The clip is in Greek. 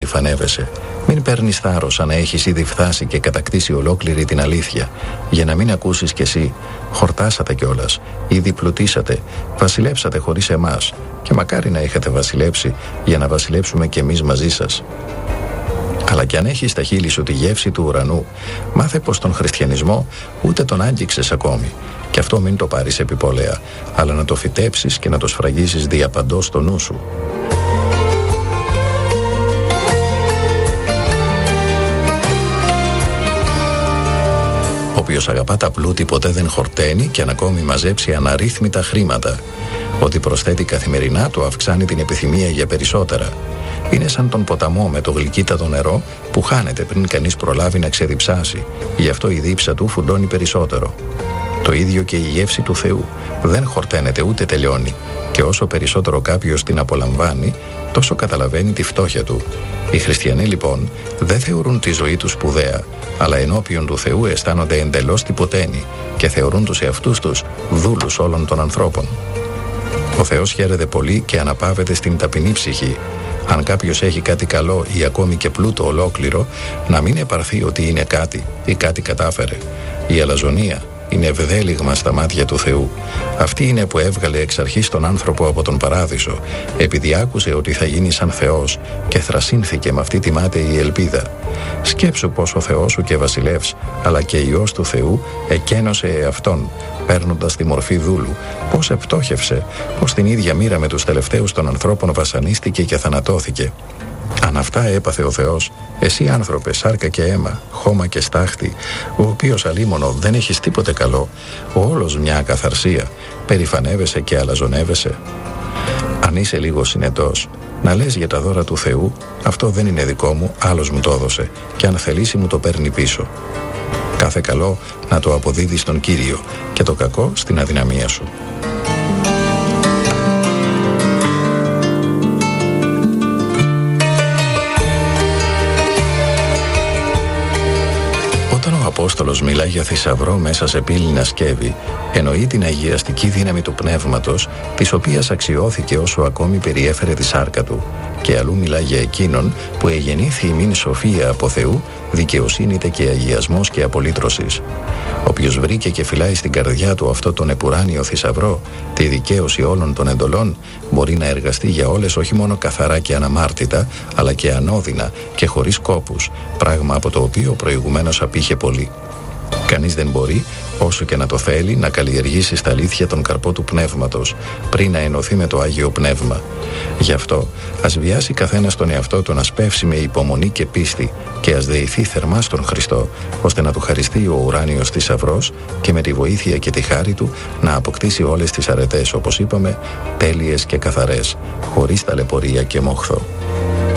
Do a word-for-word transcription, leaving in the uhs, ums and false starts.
επιφανεύεσαι. Μην παίρνεις θάρρος σαν να έχεις ήδη φτάσει και κατακτήσει ολόκληρη την αλήθεια, για να μην ακούσεις κι εσύ. Χορτάσατε κιόλας, ήδη πλουτίσατε, βασιλέψατε χωρίς εμάς, και μακάρι να είχατε βασιλέψει για να βασιλέψουμε κι εμείς μαζί σας. Αλλά κι αν έχεις στα χείλη σου τη γεύση του ουρανού, μάθε πως τον χριστιανισμό ούτε τον άγγιξες ακόμη. Και αυτό μην το πάρεις επιπόλαια, αλλά να το φυτέψεις και να το σφραγίσεις διαπαντός στο νου σου. Όποιος αγαπά τα πλούτη ποτέ δεν χορταίνει, και αν ακόμη μαζέψει αναρρύθμιτα χρήματα. Ό,τι προσθέτει καθημερινά του αυξάνει την επιθυμία για περισσότερα. Είναι σαν τον ποταμό με το γλυκύτατο νερό που χάνεται πριν κανείς προλάβει να ξεδιψάσει. Γι' αυτό η δίψα του φουντώνει περισσότερο. Το ίδιο και η γεύση του Θεού δεν χορταίνεται ούτε τελειώνει. Και όσο περισσότερο κάποιος την απολαμβάνει, τόσο καταλαβαίνει τη φτώχεια του. Οι χριστιανοί λοιπόν δεν θεωρούν τη ζωή τους σπουδαία, αλλά ενώπιον του Θεού αισθάνονται εντελώς τυποτένοι και θεωρούν τους εαυτούς τους δούλους όλων των ανθρώπων. Ο Θεός χαίρεται πολύ και αναπαύεται στην ταπεινή ψυχή. Αν κάποιος έχει κάτι καλό ή ακόμη και πλούτο ολόκληρο, να μην επαρθεί ότι είναι κάτι ή κάτι κατάφερε. Η αλαζονία είναι ευδέλιγμα στα μάτια του Θεού. Αυτή είναι που έβγαλε εξ αρχής τον άνθρωπο από τον παράδεισο, επειδή άκουσε ότι θα γίνει σαν Θεός και θρασύνθηκε με αυτή τη μάταιη ελπίδα. Σκέψου πως ο Θεός σου και βασιλεύς, αλλά και Υιός του Θεού, εκένωσε εαυτόν, παίρνοντας τη μορφή δούλου, πως επτόχευσε, πως την ίδια μοίρα με τους τελευταίους των ανθρώπων βασανίστηκε και θανατώθηκε. Αν αυτά έπαθε ο Θεός, εσύ άνθρωπε, σάρκα και αίμα, χώμα και στάχτη, ο οποίος αλίμονο δεν έχεις τίποτε καλό, όλος μια ακαθαρσία, περηφανεύεσαι και αλαζονεύεσαι. Αν είσαι λίγο συνετός, να λες για τα δώρα του Θεού, αυτό δεν είναι δικό μου, άλλος μου το έδωσε, και αν θελήσει μου το παίρνει πίσω. Κάθε καλό να το αποδίδεις στον Κύριο και το κακό στην αδυναμία σου. Ο Απόστολος μιλά για θησαυρό μέσα σε πύληνα σκεύη, εννοεί την αγιαστική δύναμη του πνεύματος, της οποίας αξιώθηκε όσο ακόμη περιέφερε τη σάρκα του, και αλλού μιλά για εκείνον που εγεννήθη ημίν σοφία από Θεού, δικαιοσύνητε και αγιασμός και απολύτρωσης. Όποιος βρήκε και φυλάει στην καρδιά του αυτό τον επουράνιο θησαυρό, τη δικαίωση όλων των εντολών, μπορεί να εργαστεί για όλες όχι μόνο καθαρά και αναμάρτητα, αλλά και ανώδυνα και χωρίς κόπους, πράγμα από το οποίο προηγουμένως απήχε πολύ. Κανείς δεν μπορεί, όσο και να το θέλει, να καλλιεργήσει στα αλήθεια τον καρπό του πνεύματος, πριν να ενωθεί με το Άγιο Πνεύμα. Γι' αυτό, ας βιάσει καθένας τον εαυτό του να σπεύσει με υπομονή και πίστη, και ας δεηθεί θερμά στον Χριστό, ώστε να του χαριστεί ο ουράνιος θησαυρός και με τη βοήθεια και τη χάρη του να αποκτήσει όλες τις αρετές, όπως είπαμε, τέλειες και καθαρές, χωρίς ταλαιπωρία και μόχθο.